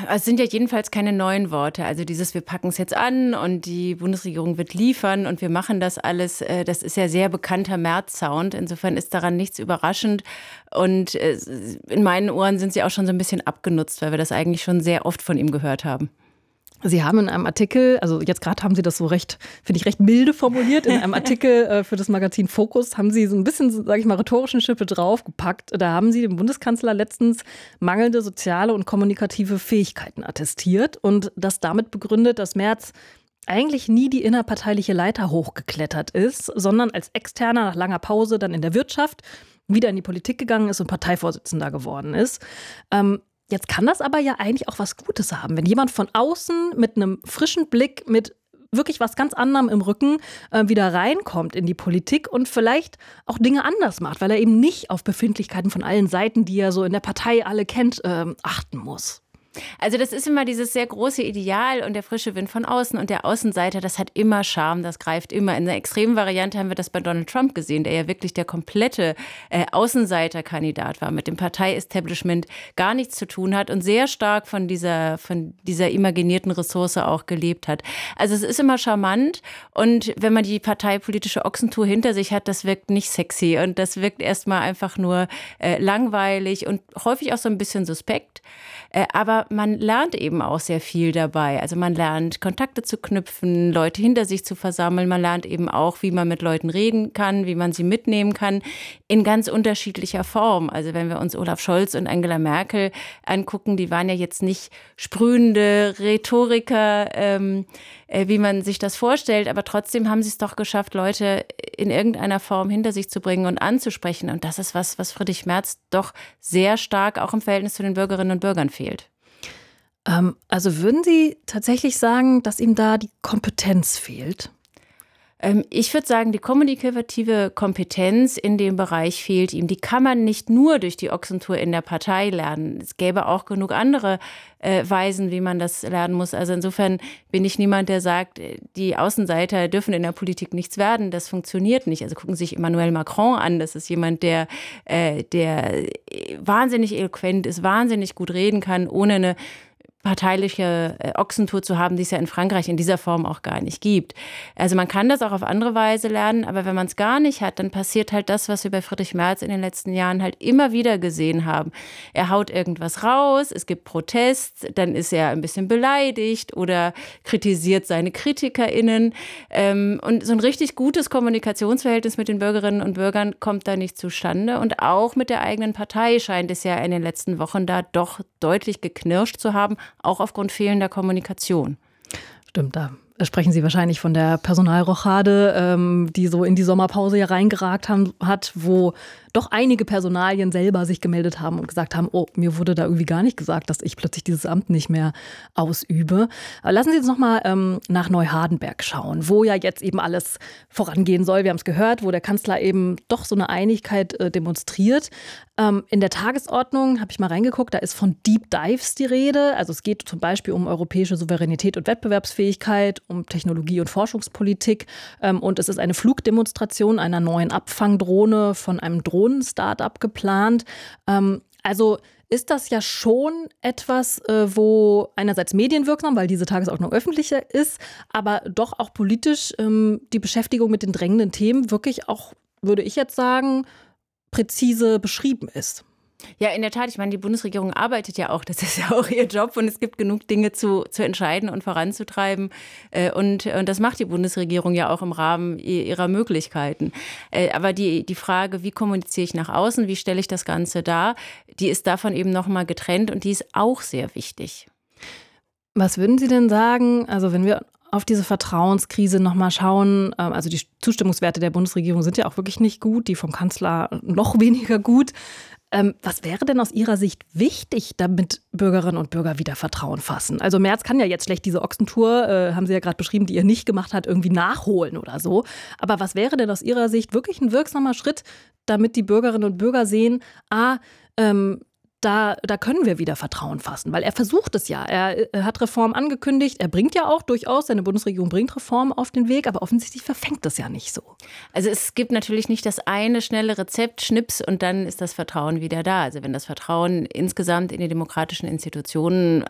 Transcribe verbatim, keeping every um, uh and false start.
es sind ja jedenfalls keine neuen Worte. Also dieses, wir packen es jetzt an und die Bundesregierung wird liefern und wir machen das alles, äh, das ist ja sehr bekannter Merz-Sound. Insofern ist daran nichts überraschend. Und äh, in meinen Ohren sind sie auch schon so ein bisschen abgenutzt, weil wir das eigentlich schon sehr oft von ihm gehört haben. Sie haben in einem Artikel, also jetzt gerade haben Sie das so recht, finde ich, recht milde formuliert, in einem Artikel äh, für das Magazin Focus haben Sie so ein bisschen, sage ich mal, rhetorischen Schippe draufgepackt. Da haben Sie dem Bundeskanzler letztens mangelnde soziale und kommunikative Fähigkeiten attestiert und das damit begründet, dass Merz eigentlich nie die innerparteiliche Leiter hochgeklettert ist, sondern als Externer nach langer Pause dann in der Wirtschaft wieder in die Politik gegangen ist und Parteivorsitzender geworden ist. Ähm, Jetzt kann das aber ja eigentlich auch was Gutes haben, wenn jemand von außen mit einem frischen Blick, mit wirklich was ganz anderem im Rücken äh, wieder reinkommt in die Politik und vielleicht auch Dinge anders macht, weil er eben nicht auf Befindlichkeiten von allen Seiten, die er so in der Partei alle kennt, äh, achten muss. Also das ist immer dieses sehr große Ideal und der frische Wind von außen und der Außenseiter, das hat immer Charme, das greift immer. In der extremen Variante haben wir das bei Donald Trump gesehen, der ja wirklich der komplette äh, Außenseiterkandidat war, mit dem Partei-Establishment gar nichts zu tun hat und sehr stark von dieser, von dieser imaginierten Ressource auch gelebt hat. Also es ist immer charmant und wenn man die parteipolitische Ochsentour hinter sich hat, das wirkt nicht sexy und das wirkt erstmal einfach nur äh, langweilig und häufig auch so ein bisschen suspekt. Äh, aber man lernt eben auch sehr viel dabei. Also man lernt, Kontakte zu knüpfen, Leute hinter sich zu versammeln. Man lernt eben auch, wie man mit Leuten reden kann, wie man sie mitnehmen kann, in ganz unterschiedlicher Form. Also wenn wir uns Olaf Scholz und Angela Merkel angucken, die waren ja jetzt nicht sprühende Rhetoriker, ähm, äh, wie man sich das vorstellt. Aber trotzdem haben sie es doch geschafft, Leute in irgendeiner Form hinter sich zu bringen und anzusprechen. Und das ist was, was Friedrich Merz doch sehr stark auch im Verhältnis zu den Bürgerinnen und Bürgern fehlt. Ähm, also würden Sie tatsächlich sagen, dass ihm da die Kompetenz fehlt? Ähm, ich würde sagen, die kommunikative Kompetenz in dem Bereich fehlt ihm. Die kann man nicht nur durch die Ochsentour in der Partei lernen. Es gäbe auch genug andere äh, Weisen, wie man das lernen muss. Also insofern bin ich niemand, der sagt, die Außenseiter dürfen in der Politik nichts werden. Das funktioniert nicht. Also gucken Sie sich Emmanuel Macron an. Das ist jemand, der, äh, der wahnsinnig eloquent ist, wahnsinnig gut reden kann, ohne eine parteiliche Ochsentour zu haben, die es ja in Frankreich in dieser Form auch gar nicht gibt. Also man kann das auch auf andere Weise lernen, aber wenn man es gar nicht hat, dann passiert halt das, was wir bei Friedrich Merz in den letzten Jahren halt immer wieder gesehen haben. Er haut irgendwas raus, es gibt Protest, dann ist er ein bisschen beleidigt oder kritisiert seine KritikerInnen. Und so ein richtig gutes Kommunikationsverhältnis mit den Bürgerinnen und Bürgern kommt da nicht zustande. Und auch mit der eigenen Partei scheint es ja in den letzten Wochen da doch deutlich geknirscht zu haben, auch aufgrund fehlender Kommunikation. Stimmt, da sprechen Sie wahrscheinlich von der Personalrochade, ähm, die so in die Sommerpause ja reingeragt haben, hat, wo doch einige Personalien selber sich gemeldet haben und gesagt haben, oh, mir wurde da irgendwie gar nicht gesagt, dass ich plötzlich dieses Amt nicht mehr ausübe. Aber lassen Sie uns noch mal ähm, nach Neuhardenberg schauen, wo ja jetzt eben alles vorangehen soll. Wir haben es gehört, wo der Kanzler eben doch so eine Einigkeit äh, demonstriert. Ähm, in der Tagesordnung habe ich mal reingeguckt, da ist von Deep Dives die Rede. Also es geht zum Beispiel um europäische Souveränität und Wettbewerbsfähigkeit, um Technologie- und Forschungspolitik. Ähm, und es ist eine Flugdemonstration einer neuen Abfangdrohne von einem Drohnen Start-up geplant. Ähm, also ist das ja schon etwas, äh, wo einerseits medienwirksam, weil diese Tagesordnung öffentlicher ist, aber doch auch politisch ähm, die Beschäftigung mit den drängenden Themen wirklich auch, würde ich jetzt sagen, präzise beschrieben ist. Ja, in der Tat. Ich meine, die Bundesregierung arbeitet ja auch. Das ist ja auch ihr Job. Und es gibt genug Dinge zu, zu entscheiden und voranzutreiben. Und, und das macht die Bundesregierung ja auch im Rahmen ihrer Möglichkeiten. Aber die, die Frage, wie kommuniziere ich nach außen, wie stelle ich das Ganze dar, die ist davon eben noch mal getrennt. Und die ist auch sehr wichtig. Was würden Sie denn sagen, also wenn wir auf diese Vertrauenskrise noch mal schauen, also die Zustimmungswerte der Bundesregierung sind ja auch wirklich nicht gut, die vom Kanzler noch weniger gut. Ähm, was wäre denn aus Ihrer Sicht wichtig, damit Bürgerinnen und Bürger wieder Vertrauen fassen? Also Merz kann ja jetzt schlecht diese Ochsentour, äh, haben Sie ja gerade beschrieben, die er nicht gemacht hat, irgendwie nachholen oder so. Aber was wäre denn aus Ihrer Sicht wirklich ein wirksamer Schritt, damit die Bürgerinnen und Bürger sehen, ah, ähm, Da, da können wir wieder Vertrauen fassen, weil er versucht es ja. Er, er hat Reformen angekündigt, er bringt ja auch durchaus, seine Bundesregierung bringt Reformen auf den Weg, aber offensichtlich verfängt das ja nicht so. Also es gibt natürlich nicht das eine schnelle Rezept, Schnips und dann ist das Vertrauen wieder da. Also wenn das Vertrauen insgesamt in die demokratischen Institutionen